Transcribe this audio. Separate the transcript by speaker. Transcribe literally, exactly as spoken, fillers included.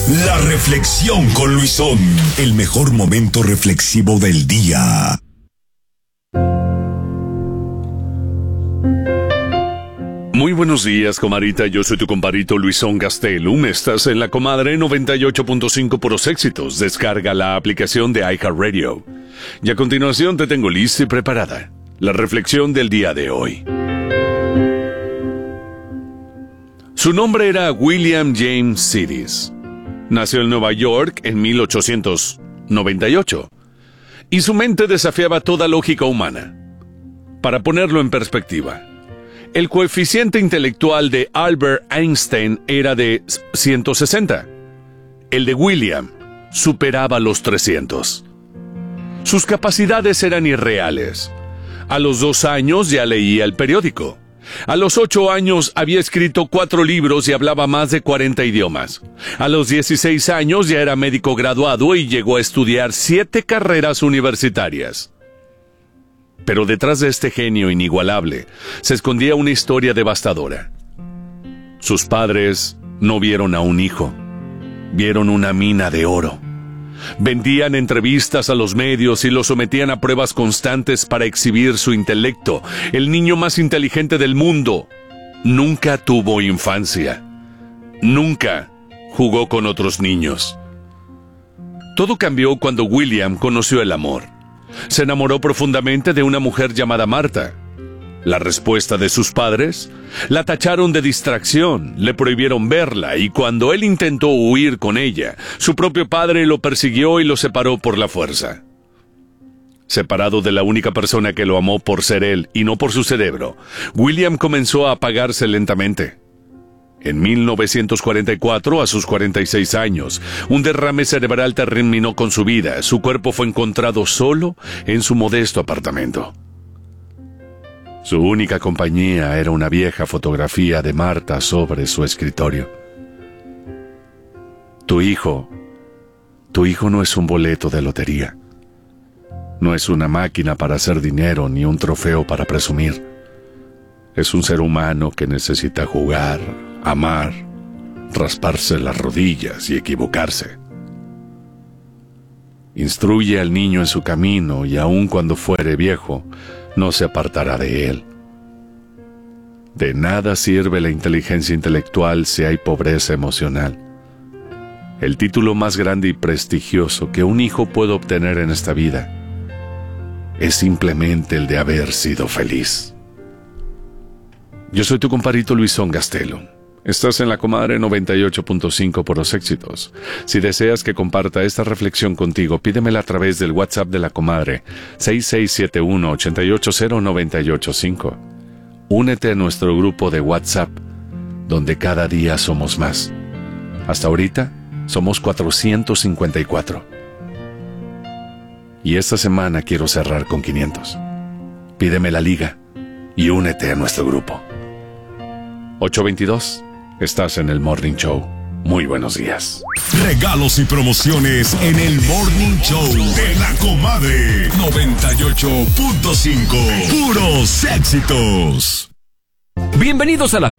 Speaker 1: La reflexión con Luisón, el mejor momento reflexivo del día.
Speaker 2: Muy buenos días, comadrita. Yo soy tu compadrito Luisón Gastelum. Estás en La Comadre noventa y ocho punto cinco Puros Éxitos. Descarga la aplicación de iHeartRadio. Y a continuación te tengo lista y preparada la reflexión del día de hoy. Su nombre era William James Sidis. Nació en Nueva York en mil ochocientos noventa y ocho. Y su mente desafiaba toda lógica humana. Para ponerlo en perspectiva, el coeficiente intelectual de Albert Einstein era de ciento sesenta. El de William superaba los trescientos. Sus capacidades eran irreales. A los dos años ya leía el periódico. A los ocho años había escrito cuatro libros y hablaba más de cuarenta idiomas. A los dieciséis años ya era médico graduado y llegó a estudiar siete carreras universitarias. Pero detrás de este genio inigualable se escondía una historia devastadora. Sus padres no vieron a un hijo, vieron una mina de oro. Vendían entrevistas a los medios y lo sometían a pruebas constantes para exhibir su intelecto. El niño más inteligente del mundo nunca tuvo infancia. Nunca jugó con otros niños. Todo cambió cuando William conoció el amor. Se enamoró profundamente de una mujer llamada Marta. La respuesta de sus padres: la tacharon de distracción, le prohibieron verla, y cuando él intentó huir con ella, su propio padre lo persiguió y lo separó por la fuerza. Separado de la única persona que lo amó por ser él y no por su cerebro, William comenzó a apagarse lentamente. En mil novecientos cuarenta y cuatro, a sus cuarenta y seis años, un derrame cerebral terminó con su vida. Su cuerpo fue encontrado solo en su modesto apartamento. Su única compañía era una vieja fotografía de Marta sobre su escritorio. Tu hijo, tu hijo no es un boleto de lotería. No es una máquina para hacer dinero ni un trofeo para presumir. Es un ser humano que necesita jugar, amar, rasparse las rodillas y equivocarse. Instruye al niño en su camino y aun cuando fuere viejo, no se apartará de él. De nada sirve la inteligencia intelectual si hay pobreza emocional. El título más grande y prestigioso que un hijo puede obtener en esta vida es simplemente el de haber sido feliz. Yo soy tu compadrito Luisón Gastelum. Estás en La Comadre noventa y ocho punto cinco Puros Éxitos. Si deseas que comparta esta reflexión contigo, pídemela a través del WhatsApp de La Comadre seis seis siete uno, ocho ocho cero, nueve ocho cinco. Únete a nuestro grupo de WhatsApp, donde cada día somos más. Hasta ahorita somos cuatrocientos cincuenta y cuatro. Y esta semana quiero cerrar con quinientos. Pídeme la liga y únete a nuestro grupo. ocho veintidós. Estás en el Morning Show. Muy buenos días.
Speaker 1: Regalos y promociones en el Morning Show de La Comadre noventa y ocho punto cinco. Puros Éxitos.
Speaker 3: Bienvenidos a la